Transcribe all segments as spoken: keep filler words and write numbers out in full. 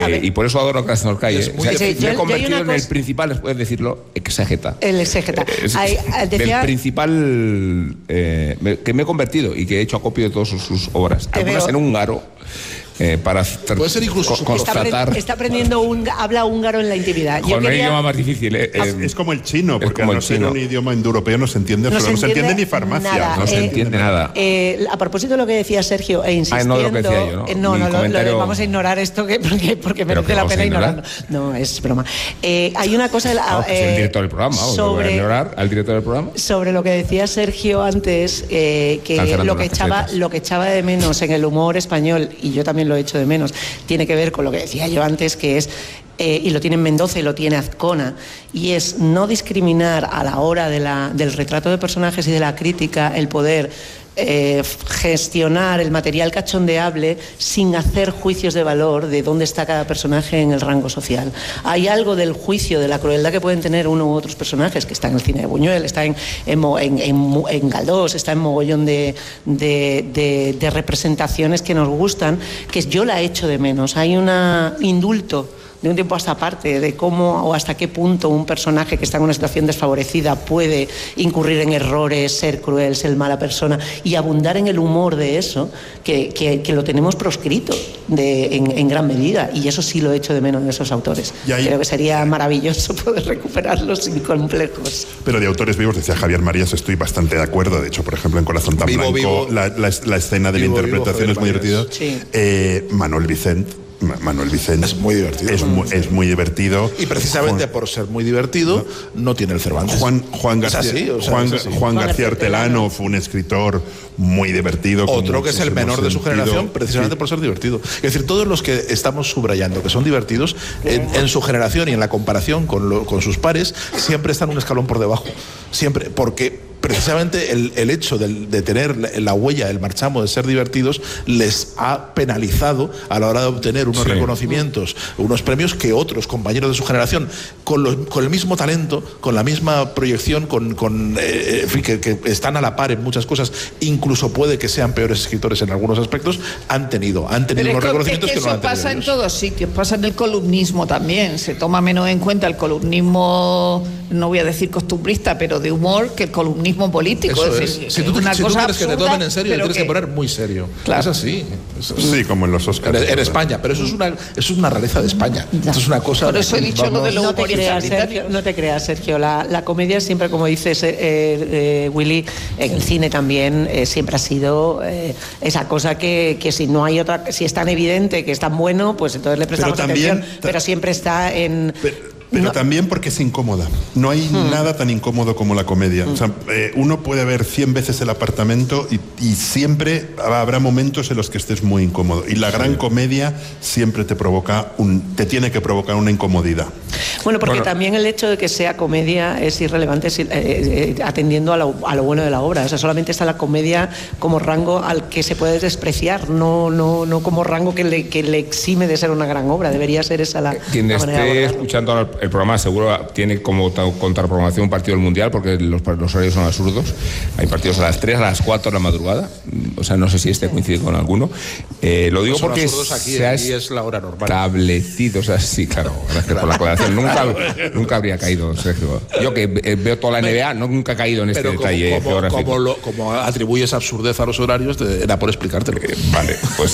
Eh, y por eso adoro a Krasznahorkai. Eh. O sea, sí, me he yo, convertido yo en cosa... el principal, puedes decirlo, exégeta. El exégeta. Eh, es, Hay, decía... Del principal eh, me, que me he convertido y que he hecho acopio de todas sus, sus obras. Te Algunas veo. en húngaro. Eh, para puede ser incluso con, está, constatar. está aprendiendo un, habla húngaro en la intimidad. Con el idioma más difícil. Eh, es, es como el chino, porque al no ser un idioma indoeuropeo no se entiende, no, no se, se entiende ni farmacia. Nada. No eh, se entiende nada. Eh, a propósito de lo que decía Sergio, e insistiendo. Ah, no, lo que decía yo, ¿no? Eh, no, no, comentario... lo, lo, vamos a ignorar esto que, porque, porque merece la pena ignorarlo. No, es broma. Eh, hay una cosa. No, pues eh, el director del programa, sobre, voy a ignorar al director del programa. Sobre lo que decía Sergio antes, eh, que lo que, echaba, lo que echaba de menos en el humor español, y yo también lo echo de menos, tiene que ver con lo que decía yo antes, que es, eh, y lo tiene Mendoza y lo tiene Azcona, y es no discriminar a la hora de la, del retrato de personajes y de la crítica, el poder eh, gestionar el material cachondeable sin hacer juicios de valor de dónde está cada personaje en el rango social. Hay algo del juicio, de la crueldad que pueden tener uno u otros personajes, que está en el cine de Buñuel, está en, en, en, en, en Galdós, está en mogollón de, de, de, de representaciones que nos gustan, que yo la echo de menos. Hay un indulto de un tiempo a esta parte, de cómo o hasta qué punto un personaje que está en una situación desfavorecida puede incurrir en errores, ser cruel, ser mala persona, y abundar en el humor de eso, que, que, que lo tenemos proscrito de, en, en gran medida, y eso sí lo echo de menos de esos autores. Ahí... Creo que sería maravilloso poder recuperarlos sin complejos. Pero de autores vivos, decía Javier Marías, estoy bastante de acuerdo. De hecho, por ejemplo, en Corazón tan vivo, blanco, vivo. La, la, la escena de vivo, la interpretación vivo, es muy divertida. Sí. Eh, Manuel Vicent. Manuel Vicente es muy divertido. Es muy, es muy divertido. Y precisamente Juan, por ser muy divertido, no, no tiene el Cervantes. Juan, Juan García, así, o sea, Juan, Juan, Juan García Hortelano fue un escritor muy divertido. Otro que es el menor de su sentido. generación, precisamente sí. por ser divertido. Es decir, todos los que estamos subrayando que son divertidos, en, en su generación y en la comparación con, lo, con sus pares, siempre están un escalón por debajo. Siempre, porque precisamente el, el hecho de, de tener la huella, el marchamo de ser divertidos, les ha penalizado a la hora de obtener unos sí. reconocimientos, unos premios que otros compañeros de su generación, con, los, con el mismo talento, con la misma proyección, con, con eh, en fin, que, que están a la par en muchas cosas, incluso puede que sean peores escritores en algunos aspectos, han tenido, han tenido Pero unos reconocimientos es que, que, que no han tenido. Eso pasa ellos. en todos sitios, pasa en el columnismo también, se toma menos en cuenta el columnismo, no voy a decir costumbrista, pero de humor, que el columnismo político. Eso es es. decir, Si tú, una si cosa tú quieres que te tomen en serio, te tienes que... que poner muy serio. Claro. Es así. Eso es. Sí, como en los Oscars. En, en España, pero eso es una, eso es una rareza de España. Eso es una cosa. Por eso he dicho vamos, lo de lo no te creas, Sergio, no te creas, Sergio. La, la comedia siempre, como dices, eh, eh, Willy, en el cine también eh, siempre ha sido eh, esa cosa que, que si no hay otra, si es tan evidente que es tan bueno, pues entonces le prestamos pero también, atención. Pero siempre está en. Pero, Pero no. también porque es incómoda. No hay hmm. nada tan incómodo como la comedia. Hmm. O sea, eh, uno puede ver cien veces El Apartamento y, y siempre habrá momentos en los que estés muy incómodo. Y la sí. gran comedia siempre te provoca un, te tiene que provocar una incomodidad. Bueno, porque bueno. también el hecho de que sea comedia es irrelevante eh, eh, atendiendo a lo, a lo bueno de la obra. O sea, solamente está la comedia como rango al que se puede despreciar, no, no, no como rango que le, que le exime de ser una gran obra. Debería ser esa la, Quien la manera esté de escuchando ahora el programa seguro tiene como contraprogramación un partido del Mundial, porque los, los horarios son absurdos. Hay partidos a las tres, a las cuatro de la madrugada. O sea, no sé si este coincide con alguno. Eh, lo digo no porque aquí, se ha aquí es la hora normal. establecido. O sea, sí, claro, gracias por la aclaración. Nunca, nunca habría caído, Sergio. Yo que veo toda la N B A, no, nunca he caído en este Pero detalle. Como, como, como, lo, como atribuyes absurdez a los horarios, te, era por explicártelo. Eh, vale, pues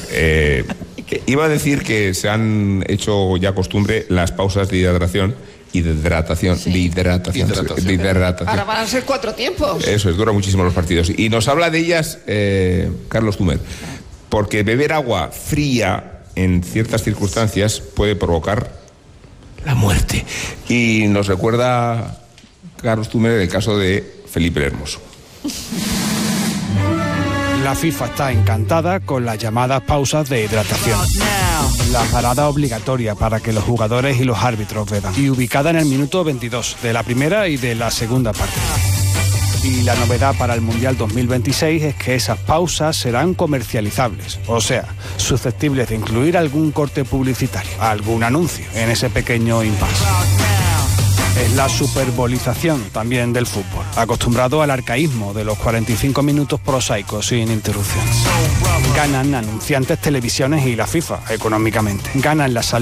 eh, iba a decir que se han hecho ya costumbre las pausas de hidratación y de hidratación, sí. de hidratación, hidratación. de hidratación. Ahora van a ser cuatro tiempos. Eso es, dura muchísimo los partidos. Y nos habla de ellas eh, Carlos Tumer, porque beber agua fría en ciertas circunstancias puede provocar la muerte. Y nos recuerda Carlos Tumer el caso de Felipe el Hermoso. La FIFA está encantada con las llamadas pausas de hidratación. La parada obligatoria para que los jugadores y los árbitros beban. Y ubicada en el minuto veintidós de la primera y de la segunda parte. Y la novedad para el Mundial dos mil veintiséis es que esas pausas serán comercializables, o sea, susceptibles de incluir algún corte publicitario, algún anuncio en ese pequeño impasse. Es la superbolización también del fútbol, acostumbrado al arcaísmo de los cuarenta y cinco minutos prosaicos sin interrupciones. Ganan anunciantes, televisiones y la FIFA económicamente. Ganan la salud